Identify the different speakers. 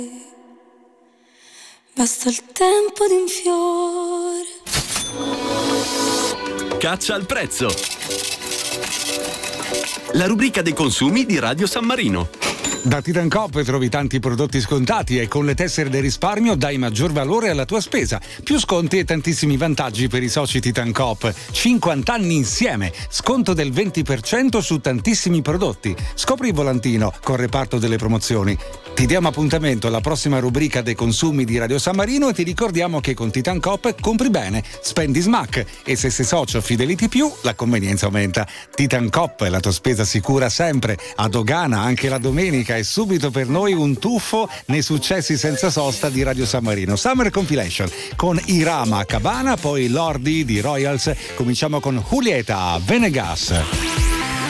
Speaker 1: Basta il tempo di un fiore.
Speaker 2: Caccia al prezzo. La rubrica dei consumi di Radio San Marino.
Speaker 3: Da Titan Coop trovi tanti prodotti scontati e con le tessere del risparmio dai maggior valore alla tua spesa. Più sconti e tantissimi vantaggi per i soci Titan Coop. 50 anni insieme. Sconto del 20% su tantissimi prodotti. Scopri il volantino con reparto delle promozioni. Ti diamo appuntamento alla prossima rubrica dei consumi di Radio San Marino e ti ricordiamo che con Titan Coop compri bene, spendi smack e se sei socio Fidelity Più la convenienza aumenta. Titan Coop, la tua spesa sicura sempre, a dogana anche la domenica e subito per noi un tuffo nei successi senza sosta di Radio San Marino. Summer Compilation con Irama Cabana, poi Lordi di Royals. Cominciamo con Julieta Venegas.